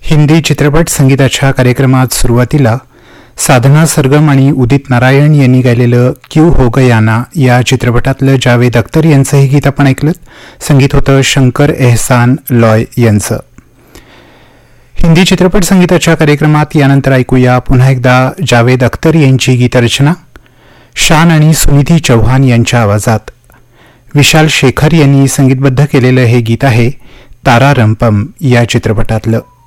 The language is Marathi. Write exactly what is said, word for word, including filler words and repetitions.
हिंदी चित्रपट संगीताच्या कार्यक्रमात सुरुवातीला साधना सरगम आणि उदित नारायण यांनी गायलेलं क्यू हो गया ना या चित्रपटातलं जावेद अख्तर यांचं हे गीत आपण ऐकलं. संगीत होतं शंकर एहसान लॉय यांचं. हिंदी चित्रपट संगीताच्या कार्यक्रमात यानंतर ऐकूया पुन्हा एकदा जावेद अख्तर यांची गीतरचना शान आणि सुनिधी चौहान यांच्या आवाजात. विशाल शेखर यांनी संगीतबद्ध केलेलं हे गीत आहे तारा रंपम या चित्रपटातलं.